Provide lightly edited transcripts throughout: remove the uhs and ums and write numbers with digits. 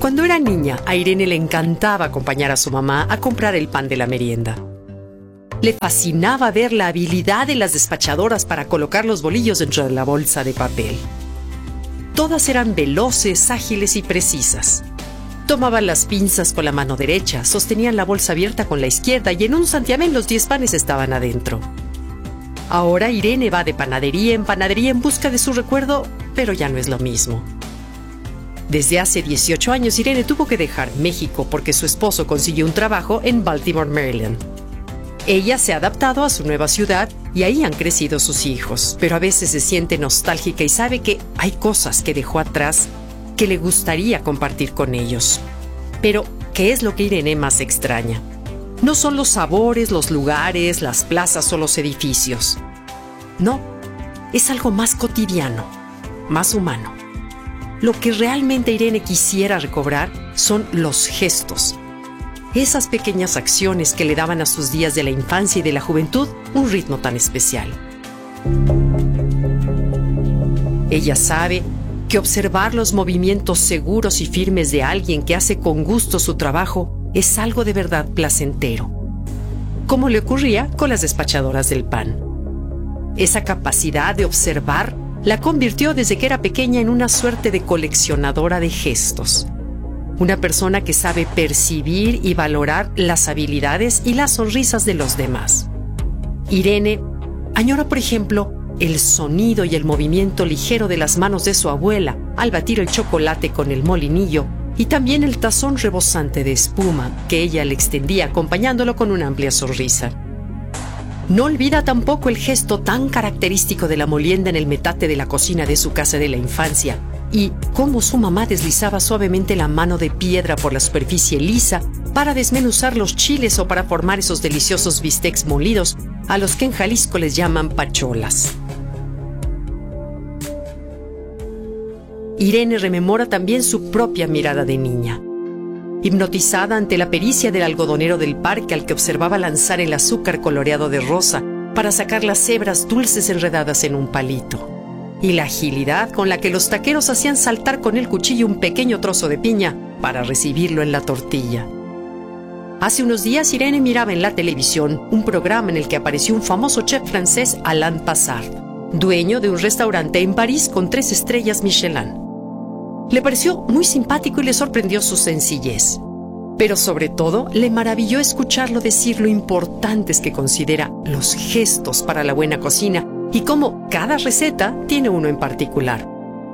Cuando era niña, a Irene le encantaba acompañar a su mamá a comprar el pan de la merienda. Le fascinaba ver la habilidad de las despachadoras para colocar los bolillos dentro de la bolsa de papel. Todas eran veloces, ágiles y precisas. Tomaban las pinzas con la mano derecha, sostenían la bolsa abierta con la izquierda y en un santiamén los 10 panes estaban adentro. Ahora Irene va de panadería en busca de su recuerdo, pero ya no es lo mismo. Desde hace 18 años Irene tuvo que dejar México porque su esposo consiguió un trabajo en Baltimore, Maryland. Ella se ha adaptado a su nueva ciudad y ahí han crecido sus hijos, pero a veces se siente nostálgica y sabe que hay cosas que dejó atrás que le gustaría compartir con ellos. Pero, ¿qué es lo que Irene más extraña? No son los sabores, los lugares, las plazas o los edificios. No, es algo más cotidiano, más humano. Lo que realmente Irene quisiera recobrar son los gestos. Esas pequeñas acciones que le daban a sus días de la infancia y de la juventud un ritmo tan especial. Ella sabe que observar los movimientos seguros y firmes de alguien que hace con gusto su trabajo es algo de verdad placentero, como le ocurría con las despachadoras del pan. Esa capacidad de observar la convirtió desde que era pequeña en una suerte de coleccionadora de gestos. Una persona que sabe percibir y valorar las habilidades y las sonrisas de los demás. Irene añora, por ejemplo, el sonido y el movimiento ligero de las manos de su abuela al batir el chocolate con el molinillo y también el tazón rebosante de espuma que ella le extendía acompañándolo con una amplia sonrisa. No olvida tampoco el gesto tan característico de la molienda en el metate de la cocina de su casa de la infancia y cómo su mamá deslizaba suavemente la mano de piedra por la superficie lisa para desmenuzar los chiles o para formar esos deliciosos bistecs molidos a los que en Jalisco les llaman pacholas. Irene rememora también su propia mirada de niña. Hipnotizada ante la pericia del algodonero del parque al que observaba lanzar el azúcar coloreado de rosa para sacar las hebras dulces enredadas en un palito. Y la agilidad con la que los taqueros hacían saltar con el cuchillo un pequeño trozo de piña para recibirlo en la tortilla. Hace unos días Irene miraba en la televisión un programa en el que apareció un famoso chef francés, Alain Passard, dueño de un restaurante en París con 3 estrellas Michelin. Le pareció muy simpático y le sorprendió su sencillez. Pero sobre todo, le maravilló escucharlo decir lo importantes que considera los gestos para la buena cocina y cómo cada receta tiene uno en particular.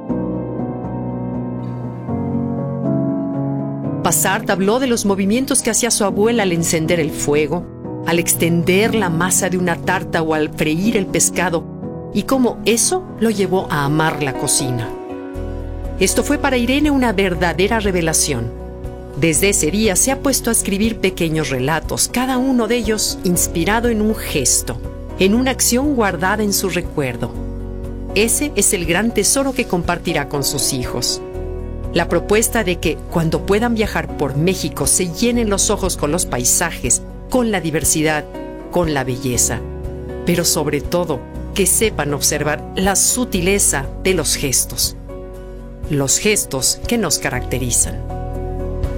Passard habló de los movimientos que hacía su abuela al encender el fuego, al extender la masa de una tarta o al freír el pescado, y cómo eso lo llevó a amar la cocina. Esto fue para Irene una verdadera revelación. Desde ese día se ha puesto a escribir pequeños relatos, cada uno de ellos inspirado en un gesto, en una acción guardada en su recuerdo. Ese es el gran tesoro que compartirá con sus hijos. La propuesta de que cuando puedan viajar por México se llenen los ojos con los paisajes, con la diversidad, con la belleza, pero sobre todo que sepan observar la sutileza de los gestos que nos caracterizan.